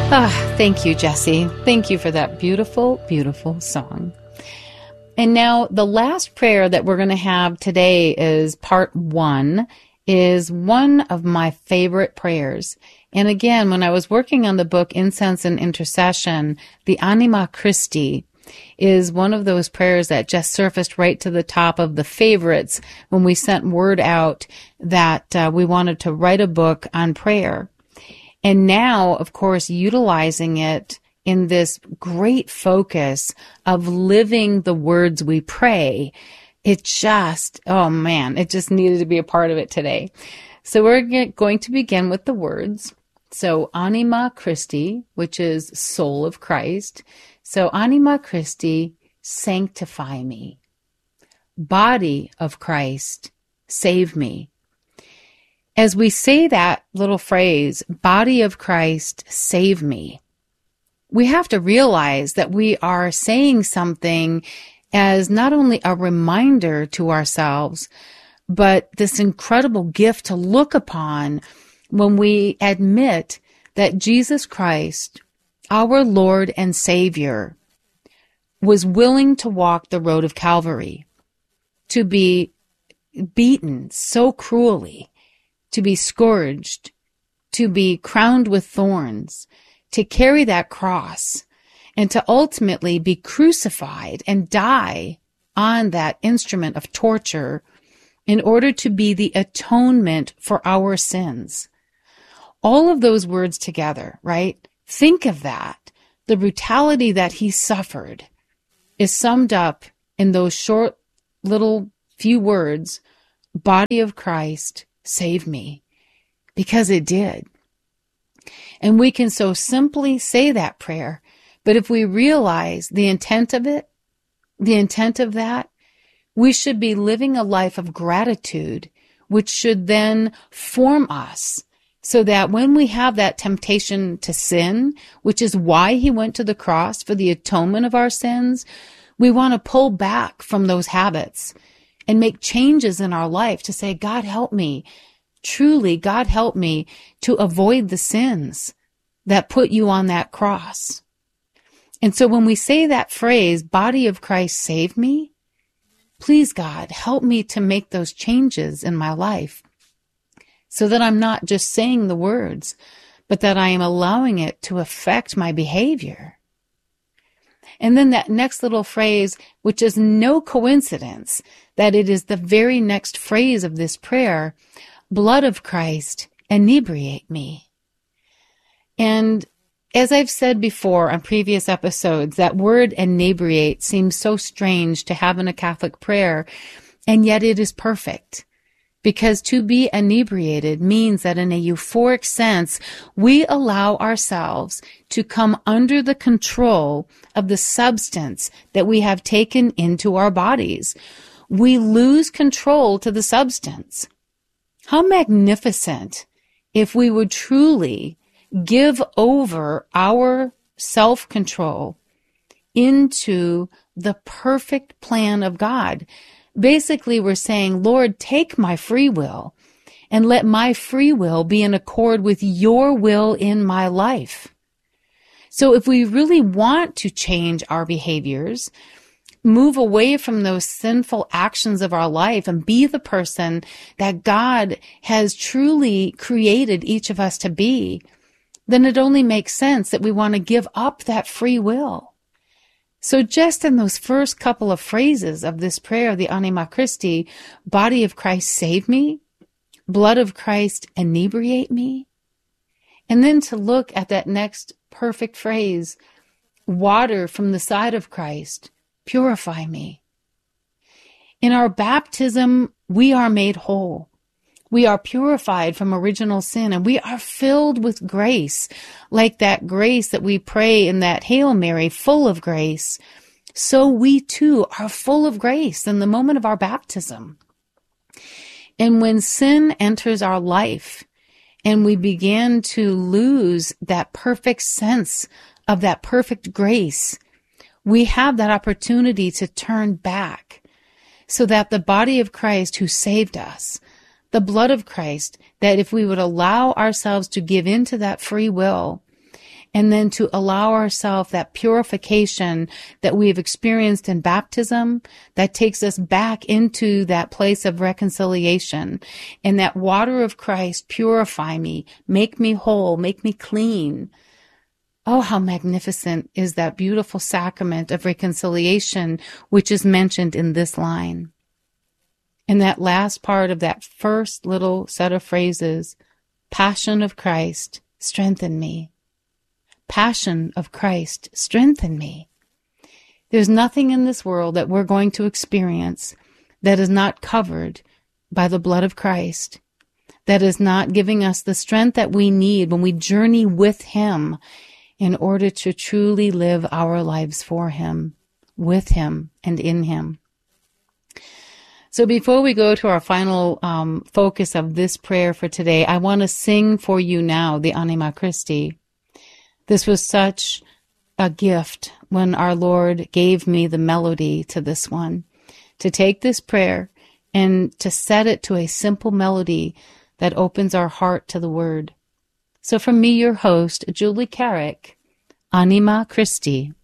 Thank you, Jesse. Thank you for that beautiful, beautiful song. And now the last prayer that we're going to have today is part 1, is one of my favorite prayers. And again, when I was working on the book Incense and Intercession, the Anima Christi is one of those prayers that just surfaced right to the top of the favorites when we sent word out that we wanted to write a book on prayer. And now, of course, utilizing it in this great focus of living the words we pray, it just, oh man, it just needed to be a part of it today. So we're going to begin with the words. So Anima Christi, which is soul of Christ. So Anima Christi, sanctify me. Body of Christ, save me. As we say that little phrase, body of Christ, save me, we have to realize that we are saying something as not only a reminder to ourselves, but this incredible gift to look upon when we admit that Jesus Christ, our Lord and Savior, was willing to walk the road of Calvary, to be beaten so cruelly, to be scourged, to be crowned with thorns, to carry that cross, and to ultimately be crucified and die on that instrument of torture in order to be the atonement for our sins. All of those words together, right? Think of that. The brutality that he suffered is summed up in those short little few words, body of Christ, save me, because it did. And we can so simply say that prayer, but if we realize the intent of it, the intent of that, we should be living a life of gratitude, which should then form us so that when we have that temptation to sin, which is why he went to the cross for the atonement of our sins, we want to pull back from those habits and make changes in our life to say, God, help me. Truly, God, help me to avoid the sins that put you on that cross. And so when we say that phrase, body of Christ, save me, please, God, help me to make those changes in my life so that I'm not just saying the words, but that I am allowing it to affect my behavior. And then that next little phrase, which is no coincidence that it is the very next phrase of this prayer, blood of Christ, inebriate me. And as I've said before on previous episodes, that word inebriate seems so strange to have in a Catholic prayer, and yet it is perfect. Because to be inebriated means that in a euphoric sense, we allow ourselves to come under the control of the substance that we have taken into our bodies. We lose control to the substance. How magnificent if we would truly give over our self-control into the perfect plan of God. Basically, we're saying, Lord, take my free will and let my free will be in accord with your will in my life. So if we really want to change our behaviors, move away from those sinful actions of our life and be the person that God has truly created each of us to be, then it only makes sense that we want to give up that free will. So just in those first couple of phrases of this prayer, the Anima Christi, body of Christ, save me, blood of Christ, inebriate me, and then to look at that next perfect phrase, water from the side of Christ, purify me. In our baptism, we are made whole. We are purified from original sin, and we are filled with grace, like that grace that we pray in that Hail Mary, full of grace. So we too are full of grace in the moment of our baptism. And when sin enters our life and we begin to lose that perfect sense of that perfect grace, we have that opportunity to turn back so that the body of Christ who saved us, the blood of Christ, that if we would allow ourselves to give into that free will and then to allow ourselves that purification that we've experienced in baptism that takes us back into that place of reconciliation. And that water of Christ purify me, make me whole, make me clean. Oh, how magnificent is that beautiful sacrament of reconciliation, which is mentioned in this line. In that last part of that first little set of phrases, Passion of Christ, strengthen me. Passion of Christ, strengthen me. There's nothing in this world that we're going to experience that is not covered by the blood of Christ, that is not giving us the strength that we need when we journey with Him in order to truly live our lives for Him, with Him, and in Him. So before we go to our final focus of this prayer for today, I want to sing for you now the Anima Christi. This was such a gift when our Lord gave me the melody to this one, to take this prayer and to set it to a simple melody that opens our heart to the Word. So from me, your host, Julie Carrick, Anima Christi.